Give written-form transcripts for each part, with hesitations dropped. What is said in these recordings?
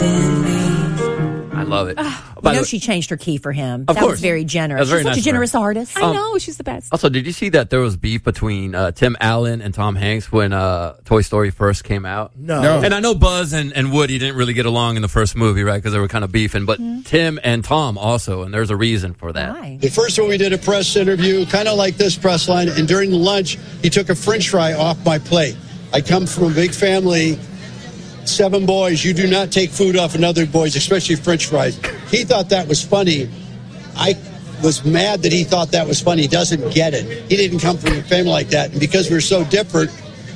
in me. I love it. You know she changed her key for him. Of that course. was very generous. That was very She's such nice a generous of her. artist. I know, she's the best. Also, did you see that there was beef between Tim Allen and Tom Hanks when Toy Story first came out? No. And I know Buzz and Woody didn't really get along in the first movie, right? Because they were kind of beefing. But Tim and Tom also, and there's a reason for that. Why? The first one we did a press interview, kind of like this press line, and during lunch, he took a French fry off my plate. I come from a big family, 7 boys. You do not take food off another boys, especially French fries. He thought that was funny. I was mad that he thought that was funny. He doesn't get it. He didn't come from a family like that. And because we're so different,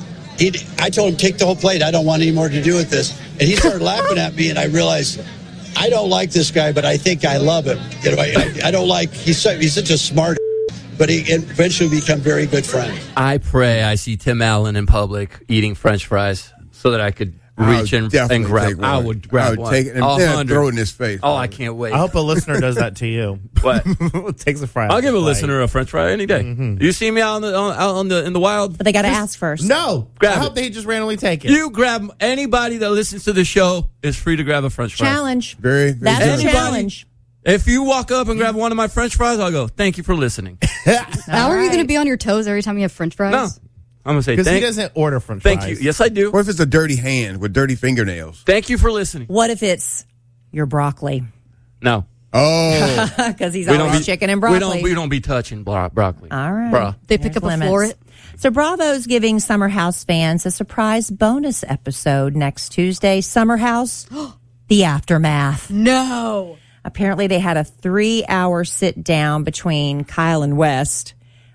I told him, take the whole plate. I don't want any more to do with this. And he started laughing at me, and I realized, I don't like this guy, but I think I love him. You know, I don't like, he's such a smart, but he eventually become very good friends. I pray I see Tim Allen in public eating French fries so that I could reach and grab. I would grab one. Take it and throw it in his face. Oh, I can't wait. I hope a listener does that to you. What? Takes a fry. I'll give a listener a French fry any day. You see me out in the wild? But they got to ask first. No. Grab I hope it. they just randomly take it. You grab anybody that listens to the show is free to grab a French fry. Challenge. Very That's generous. a challenge. If you walk up and grab one of my French fries, I'll go, thank you for listening. How are you going to be on your toes every time you have French fries? No. I'm going to say Because he thank doesn't order French Thank fries. you. Yes, I do. What if it's a dirty hand with dirty fingernails? Thank you for listening. What if it's your broccoli? No. Oh. Because he's always chicken and broccoli. We don't be touching broccoli. All right. Bruh. They pick up a floor. So Bravo's giving Summer House fans a surprise bonus episode next Tuesday. Summer House, The Aftermath. No. Apparently they had a 3-hour sit down between Kyle and West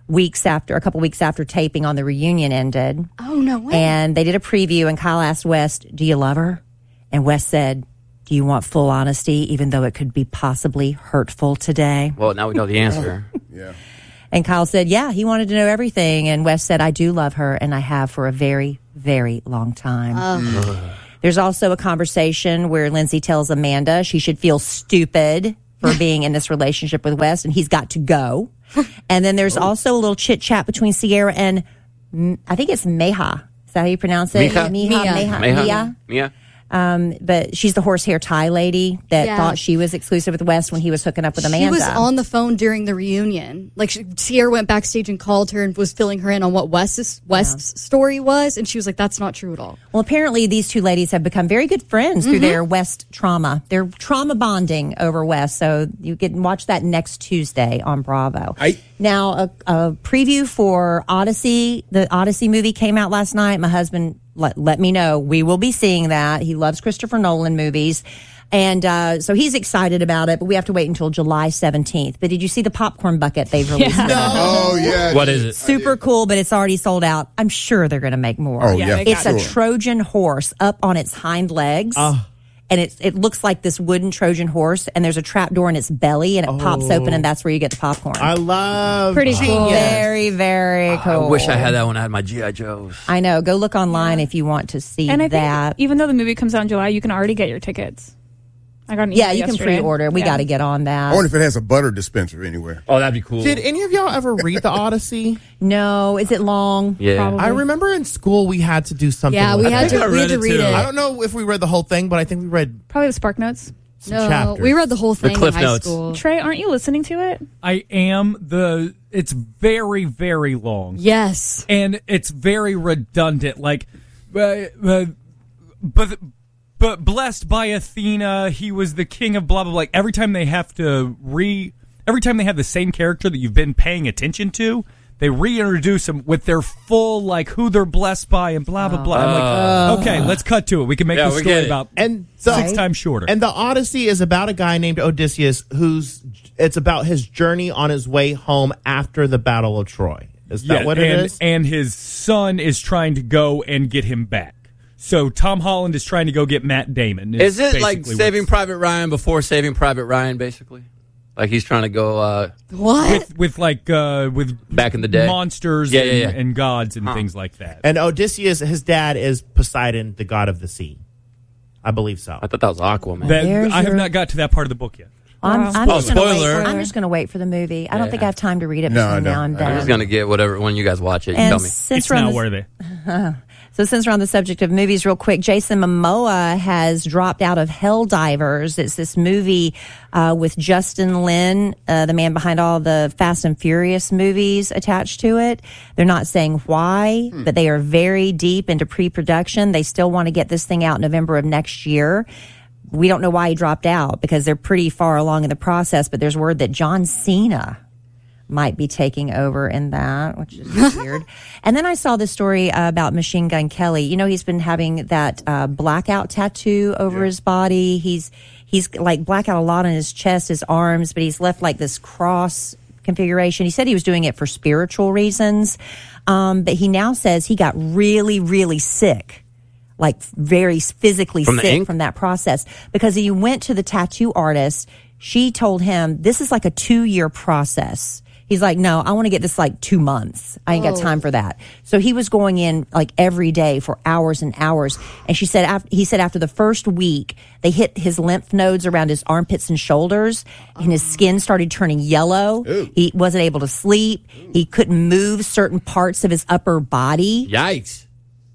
a couple weeks after taping on the reunion ended. Oh, no way. And they did a preview, and Kyle asked West, do you love her? And West said, do you want full honesty, even though it could be possibly hurtful today? Well, now we know the answer. Yeah. And Kyle said, yeah, he wanted to know everything. And West said, I do love her, and I have for a very, very long time. There's also a conversation where Lindsay tells Amanda she should feel stupid for being in this relationship with West, and he's got to go. And then there's also a little chit-chat between Sierra and, I think it's Meha. Is that how you pronounce it? Mia. But she's the horsehair tie lady that thought she was exclusive with West when he was hooking up with Amanda. She was on the phone during the reunion. Like, Sierra went backstage and called her and was filling her in on what West's story was. And she was like, that's not true at all. Well, apparently these two ladies have become very good friends through their West trauma. They're trauma bonding over West. So you can watch that next Tuesday on Bravo. Now, a preview for Odyssey. The Odyssey movie came out last night. My husband let me know. We will be seeing that. He loves Christopher Nolan movies. And so he's excited about it, but we have to wait until July 17th. But did you see the popcorn bucket they've released? Yeah. Oh, yeah. What is it? Super cool, but it's already sold out. I'm sure they're going to make more. Oh, yeah. It's a Trojan horse up on its hind legs. And it looks like this wooden Trojan horse, and there's a trap door in its belly, and it pops open, and that's where you get the popcorn. I love Pretty cool. Very, very cool. I wish I had that when I had my G.I. Joes. I know. Go look online if you want to see And I that. think even though the movie comes out in July, you can already get your tickets. I got an email Yeah, you can yesterday. pre-order. We got to get on I that. wonder if it has a butter dispenser anywhere. Oh, that'd be cool. Did any of y'all ever read the Odyssey? No, is it long? Yeah. Probably. I remember in school we had to do something. Yeah, with we it. had to I read it read too. it. I don't know if we read the whole thing, but I think we read Probably the Spark Notes. some No, chapters. we read the whole thing in Cliff high Notes. school. Trey, aren't you listening to it? I am. It's very, very long. Yes. And it's very redundant. Like, but blessed by Athena, he was the king of blah, blah, blah. Like, every time they have the same character that you've been paying attention to, they reintroduce them with their full, like, who they're blessed by and blah, blah, blah. I'm like, okay, let's cut to it. We can make this story about and so, 6 times shorter. And the Odyssey is about a guy named Odysseus it's about his journey on his way home after the Battle of Troy. Is that what it is? And his son is trying to go and get him back. So Tom Holland is trying to go get Matt Damon. Is it like Saving Private Ryan before Saving Private Ryan, basically? Like he's trying to go What? with back in the day monsters and gods and things like that. And Odysseus, his dad is Poseidon, the god of the sea. I believe so. I thought that was Aquaman. I have not got to that part of the book yet. I'm spoiler. I'm just going to wait for the movie. I don't think I have time to read it No, between no. now and then. I'm just going to get whatever when you guys watch it. You tell me. Since It's we're on not the- worthy. So since we're on the subject of movies real quick, Jason Momoa has dropped out of Helldivers. It's this movie with Justin Lin, the man behind all the Fast and Furious movies attached to it. They're not saying why, but they are very deep into pre-production. They still want to get this thing out November of next year. We don't know why he dropped out because they're pretty far along in the process, but there's word that John Cena might be taking over in that, which is weird. And then I saw this story about Machine Gun Kelly. You know, he's been having that blackout tattoo over his body. He's like blackout a lot on his chest, his arms, but he's left like this cross configuration. He said he was doing it for spiritual reasons. But he now says he got really, really sick. Like very physically sick from that process, because he went to the tattoo artist. She told him this is like a 2-year process. He's like, no, I want to get this like 2 months. I ain't got time for that. So he was going in like every day for hours and hours. And he said after the first week, they hit his lymph nodes around his armpits and shoulders, and his skin started turning yellow. Ooh. He wasn't able to sleep. He couldn't move certain parts of his upper body. Yikes.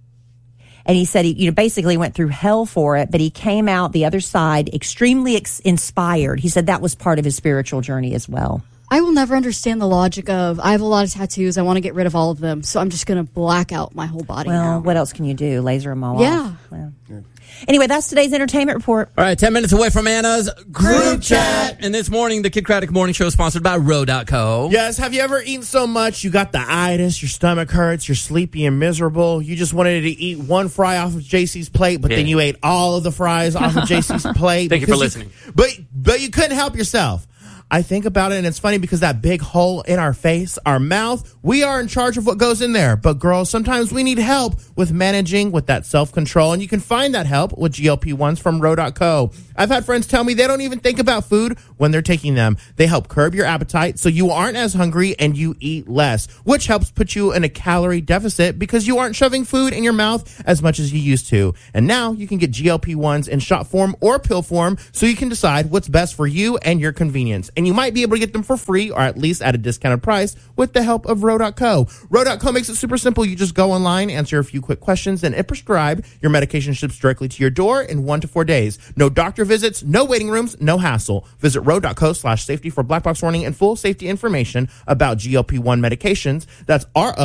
And he said he basically went through hell for it, but he came out the other side extremely inspired. He said that was part of his spiritual journey as well. I will never understand the logic of, I have a lot of tattoos, I want to get rid of all of them, so I'm just going to black out my whole body now. What else can you do? Laser them all off? Yeah. Well. Anyway, that's today's entertainment report. All right, 10 minutes away from Anna's group chat. And this morning, the Kid Craddock Morning Show is sponsored by Row.co. Yes, have you ever eaten so much you got the itis, your stomach hurts, you're sleepy and miserable, you just wanted to eat one fry off of JC's plate, but then you ate all of the fries off of JC's plate? Thank you for listening. But you couldn't help yourself. I think about it, and it's funny because that big hole in our face, our mouth, we are in charge of what goes in there. But girls, sometimes we need help with managing with that self-control, and you can find that help with GLP-1s from Row.co. I've had friends tell me they don't even think about food when they're taking them. They help curb your appetite so you aren't as hungry and you eat less, which helps put you in a calorie deficit because you aren't shoving food in your mouth as much as you used to. And now you can get GLP-1s in shot form or pill form so you can decide what's best for you and your convenience. And you might be able to get them for free or at least at a discounted price with the help of Row.co. Row.co makes it super simple. You just go online, answer a few quick questions, and it prescribe your medication ships directly to your door in 1 to 4 days. No doctor visits, no waiting rooms, no hassle. Visit Row.co/safety for black box warning and full safety information about GLP-1 medications. That's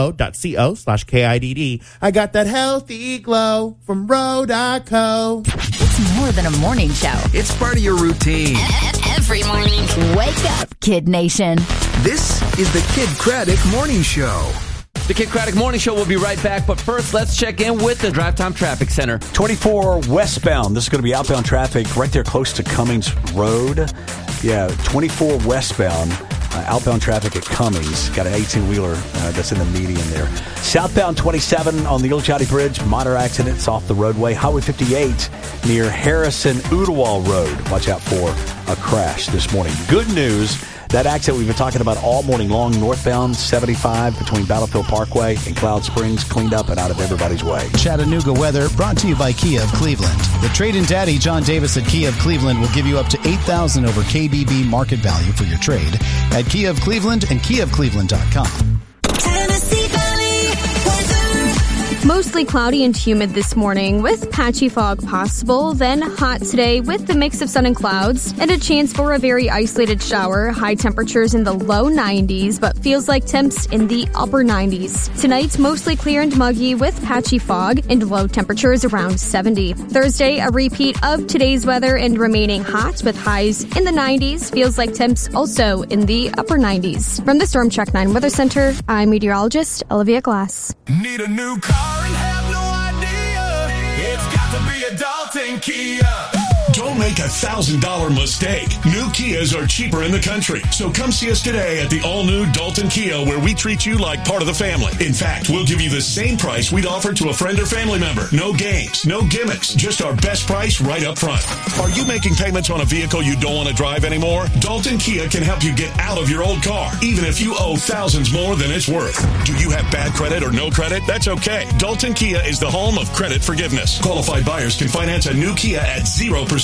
RO.co/KIDD. I got that healthy glow from Row.co. It's more than a morning show. It's part of your routine. Every morning. Wake up, Kid Nation. This is the Kid Craddock Morning Show. The Kid Craddock Morning Show will be right back, but first, let's check in with the Drive Time Traffic Center. 24 westbound. This is going to be outbound traffic right there close to Cummings Road. Yeah, 24 westbound. Outbound traffic at Cummings. Got an 18-wheeler that's in the median there. Southbound 27 on the Ilchati Bridge. Minor accidents off the roadway. Highway 58 near Harrison-Udawal Road. Watch out for a crash this morning. Good news. That accident we've been talking about all morning long, northbound 75 between Battlefield Parkway and Cloud Springs, cleaned up and out of everybody's way. Chattanooga weather brought to you by Kia of Cleveland. The trade-in daddy, John Davis at Kia of Cleveland, will give you up to $8,000 over KBB market value for your trade at Kia of Cleveland and KiaofCleveland.com. Tennessee Valley weather. Mostly cloudy and humid this morning with patchy fog possible, then hot today with the mix of sun and clouds and a chance for a very isolated shower. High temperatures in the low 90s, but feels like temps in the upper 90s. Tonight, mostly clear and muggy with patchy fog and low temperatures around 70. Thursday, a repeat of today's weather and remaining hot with highs in the 90s. Feels like temps also in the upper 90s. From the Storm Track 9 Weather Center, I'm meteorologist Olivia Glass. Need a new car and have no idea. It's got to be a Dalton Kia. Don't make a $1,000 mistake. New Kias are cheaper in the country. So come see us today at the all-new Dalton Kia, where we treat you like part of the family. In fact, we'll give you the same price we'd offer to a friend or family member. No games, no gimmicks, just our best price right up front. Are you making payments on a vehicle you don't want to drive anymore? Dalton Kia can help you get out of your old car, even if you owe thousands more than it's worth. Do you have bad credit or no credit? That's okay. Dalton Kia is the home of credit forgiveness. Qualified buyers can finance a new Kia at 0%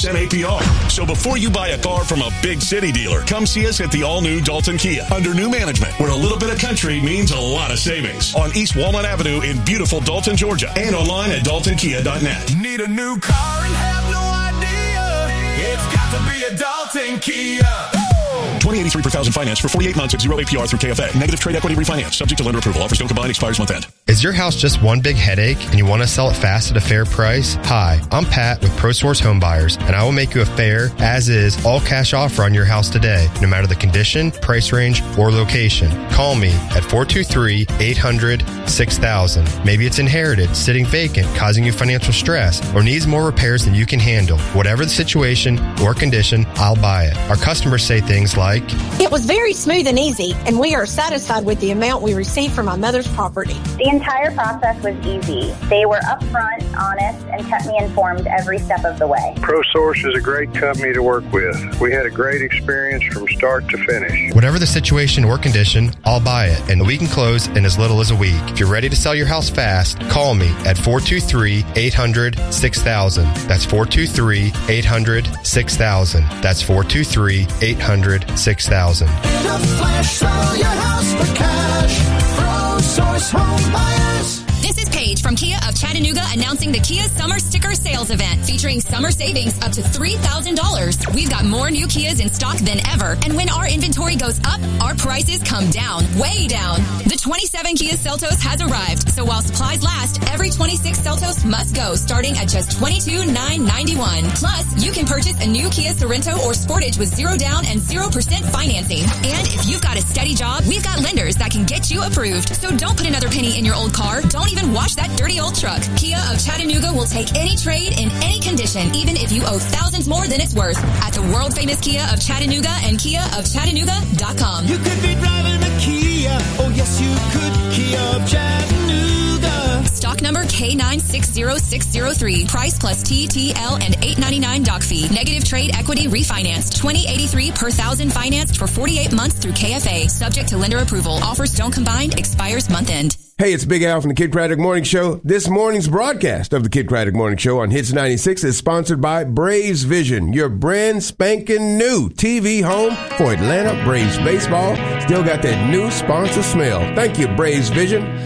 APR. So before you buy a car from a big city dealer, come see us at the all-new Dalton Kia under new management, where a little bit of country means a lot of savings. On East Walnut Avenue in beautiful Dalton, Georgia, and online at daltonkia.net. Need a new car and have no idea? It's got to be a Dalton Kia. $20.83 per thousand finance for 48 months at 0 APR through KFA. Negative trade equity refinance. Subject to lender approval. Offers don't combine. Expires month end. Is your house just one big headache and you want to sell it fast at a fair price? Hi, I'm Pat with ProSource Home Buyers, and I will make you a fair, as-is, all-cash offer on your house today, no matter the condition, price range, or location. Call me at 423-800-6000. Maybe it's inherited, sitting vacant, causing you financial stress, or needs more repairs than you can handle. Whatever the situation or condition, I'll buy it. Our customers say things like, it was very smooth and easy, and we are satisfied with the amount we received from my mother's property. The entire process was easy. They were upfront, honest, and kept me informed every step of the way. ProSource is a great company to work with. We had a great experience from start to finish. Whatever the situation or condition, I'll buy it, and we can close in as little as a week. If you're ready to sell your house fast, call me at 423-800-6000. That's 423-800-6000. That's 423-800-6000. In a flash, sell your house for cash. ProSource Home Buyers. This is Paige from Kia of Chattanooga announcing the Kia Summer Sticker Sales Event featuring summer savings up to $3,000. We've got more new Kias in stock than ever. And when our inventory goes up, our prices come down, way down. The 27 Kia Seltos has arrived. So while supplies last, every 26 Seltos must go, starting at just $22,991. Plus, you can purchase a new Kia Sorento or Sportage with 0 down and 0% financing. And if you've got a steady job, we've got lenders that can get you approved. So don't put another penny in your old car. Don't even wash that dirty old truck. Kia of Chattanooga will take any trade in any condition, even if you owe thousands more than it's worth. At the world famous Kia of Chattanooga and KiaofChattanooga.com. You could be driving a Kia. Oh, yes, you could. Kia of Chattanooga. Stock number K960603. Price plus TTL and $899 doc fee. Negative trade equity refinanced. $20.83 per thousand financed for 48 months through KFA. Subject to lender approval. Offers don't combine. Expires month end. Hey, it's Big Al from the Kid Craddock Morning Show. This morning's broadcast of the Kid Craddock Morning Show on Hits 96 is sponsored by Braves Vision, your brand spanking new TV home for Atlanta Braves baseball. Still got that new sponsor smell. Thank you, Braves Vision.